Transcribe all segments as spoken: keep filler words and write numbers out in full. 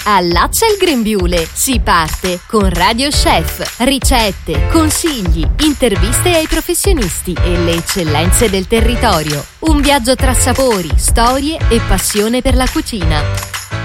Allaccia il grembiule, si parte con Radio Chef, ricette, consigli, interviste ai professionisti e le eccellenze del territorio. Un viaggio tra sapori, storie e passione per la cucina.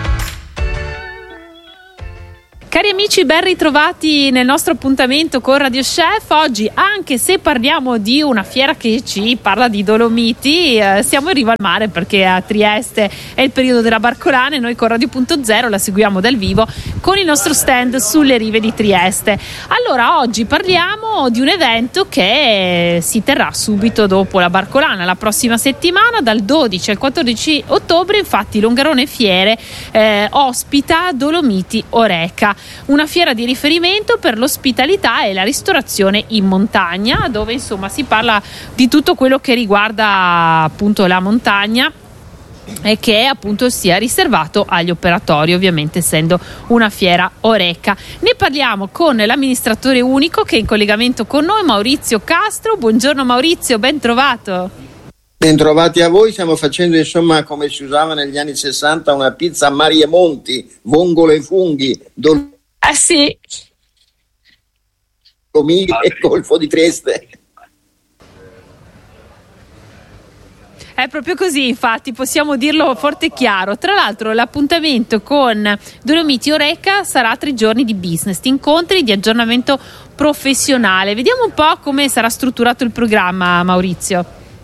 Cari amici, ben ritrovati nel nostro appuntamento con Radio Chef. Oggi, anche se parliamo di una fiera che ci parla di Dolomiti, eh, siamo in riva al mare perché a Trieste è il periodo della barcolana e noi con Radio Punto Zero la seguiamo dal vivo con il nostro stand sulle rive di Trieste. Allora, oggi parliamo di un evento che si terrà subito dopo la barcolana, la prossima settimana, dal dodici al quattordici ottobre. Infatti Longarone Fiere eh, ospita Dolomiti Oreca, una fiera di riferimento per l'ospitalità e la ristorazione in montagna, dove insomma si parla di tutto quello che riguarda appunto la montagna e che appunto sia riservato agli operatori, ovviamente essendo una fiera Oreca. Ne parliamo con l'amministratore unico che è in collegamento con noi, Maurizio Castro. Buongiorno Maurizio, ben trovato. Bentrovati a voi. Stiamo facendo, insomma, come si usava negli anni sessanta, una pizza a mari e monti, vongole e funghi, dol- eh sì e Golfo di Trieste. È proprio così, infatti, possiamo dirlo forte e chiaro. Tra l'altro l'appuntamento con Dolomiti Oreca sarà tre giorni di business, di incontri, di aggiornamento professionale. Vediamo un po' come sarà strutturato il programma, Maurizio.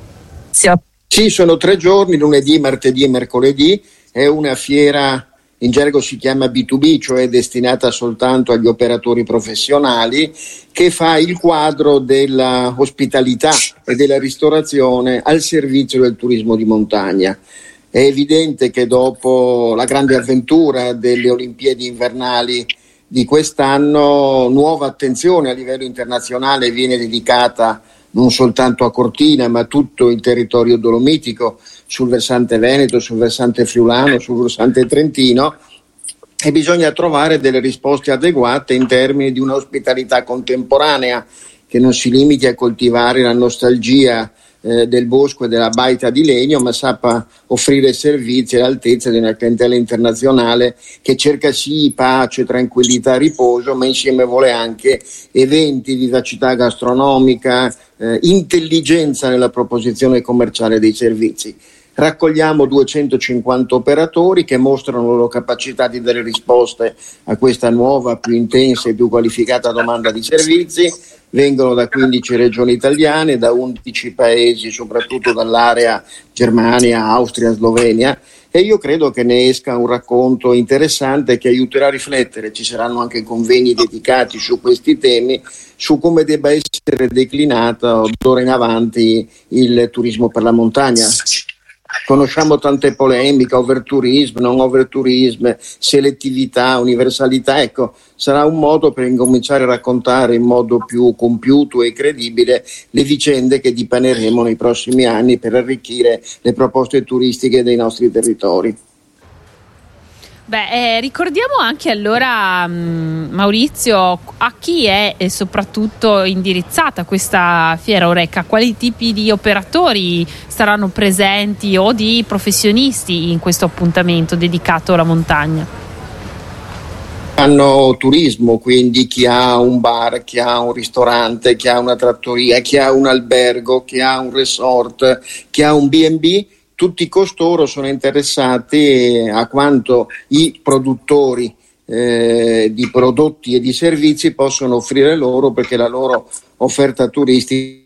Sì, sono tre giorni, lunedì, martedì e mercoledì. È una fiera, in gergo si chiama B due B, cioè destinata soltanto agli operatori professionali, che fa il quadro della ospitalità e della ristorazione al servizio del turismo di montagna. È evidente che dopo la grande avventura delle Olimpiadi invernali di quest'anno, nuova attenzione a livello internazionale viene dedicata non soltanto a Cortina, ma a tutto il territorio dolomitico, sul versante veneto, sul versante friulano, sul versante trentino, e bisogna trovare delle risposte adeguate in termini di un'ospitalità contemporanea che non si limiti a coltivare la nostalgia eh, del bosco e della baita di legno, ma sappia offrire servizi all'altezza di una clientela internazionale che cerca sì pace, tranquillità, riposo, ma insieme vuole anche eventi, vivacità gastronomica, eh, intelligenza nella proposizione commerciale dei servizi. Raccogliamo duecentocinquanta operatori che mostrano la loro capacità di dare risposte a questa nuova, più intensa e più qualificata domanda di servizi. Vengono da quindici regioni italiane, da undici paesi, soprattutto dall'area Germania, Austria, Slovenia, e io credo che ne esca un racconto interessante che aiuterà a riflettere. Ci saranno anche convegni dedicati su questi temi, su come debba essere declinato d'ora in avanti il turismo per la montagna. Conosciamo tante polemiche, overtourism, non overtourism, selettività, universalità. Ecco, sarà un modo per incominciare a raccontare in modo più compiuto e credibile le vicende che dipaneremo nei prossimi anni per arricchire le proposte turistiche dei nostri territori. Beh, eh, ricordiamo anche allora, mh, Maurizio, a chi è e soprattutto indirizzata questa fiera Oreca, quali tipi di operatori saranno presenti o di professionisti in questo appuntamento dedicato alla montagna? Hanno turismo, quindi chi ha un bar, chi ha un ristorante, chi ha una trattoria, chi ha un albergo, chi ha un resort, chi ha un B and B. Tutti costoro sono interessati a quanto i produttori eh, di prodotti e di servizi possono offrire loro, perché la loro offerta turistica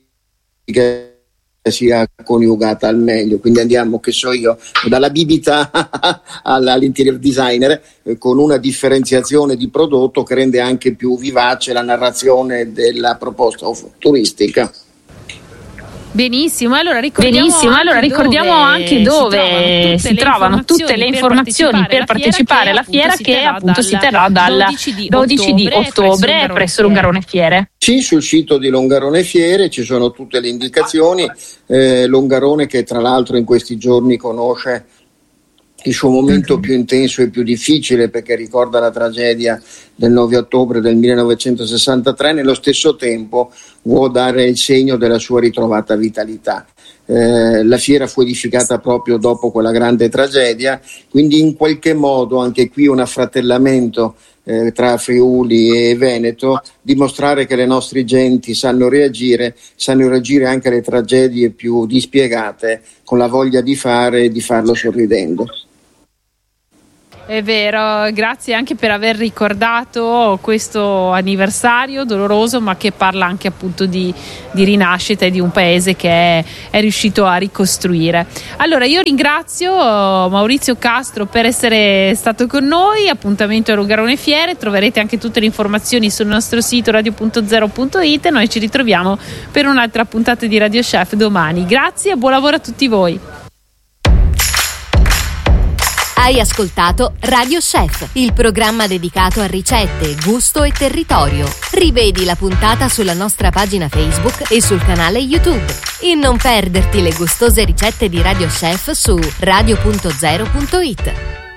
sia coniugata al meglio. Quindi andiamo, che so io, dalla bibita all'interior designer, eh, con una differenziazione di prodotto che rende anche più vivace la narrazione della proposta turistica. Benissimo, allora ricordiamo, Benissimo, anche, allora ricordiamo dove anche dove si trovano tutte le informazioni per partecipare alla fiera, che appunto si terrà dal dodici di ottobre presso Longarone Fiere. Sì, sul sito di Longarone Fiere ci sono tutte le indicazioni. eh, Longarone, che tra l'altro in questi giorni conosce il suo momento più intenso e più difficile, perché ricorda la tragedia del nove ottobre del millenovecentosessantatré, nello stesso tempo vuol dare il segno della sua ritrovata vitalità. Eh, la fiera fu edificata proprio dopo quella grande tragedia, quindi in qualche modo anche qui un affratellamento eh, tra Friuli e Veneto, dimostrare che le nostre genti sanno reagire, sanno reagire anche alle tragedie più dispiegate, con la voglia di fare e di farlo sorridendo. È vero, grazie anche per aver ricordato questo anniversario doloroso, ma che parla anche appunto di, di rinascita e di un paese che è, è riuscito a ricostruire. Allora io ringrazio Maurizio Castro per essere stato con noi. Appuntamento a Longarone Fiere, troverete anche tutte le informazioni sul nostro sito radio punto zero punto it e noi ci ritroviamo per un'altra puntata di Radio Chef domani. Grazie e buon lavoro a tutti voi. Hai ascoltato Radio Chef, il programma dedicato a ricette, gusto e territorio. Rivedi la puntata sulla nostra pagina Facebook e sul canale YouTube. E non perderti le gustose ricette di Radio Chef su radio punto zero punto it.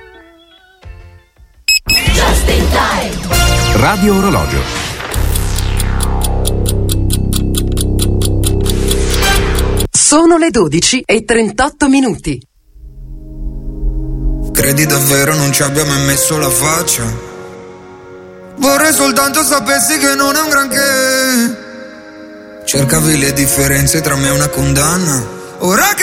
Just in time. Radio Orologio. Sono le dodici e trentotto minuti. Credi davvero non ci abbia mai messo la faccia? Vorrei soltanto sapessi che non è un granché. Cercavi le differenze tra me e una condanna. Ora che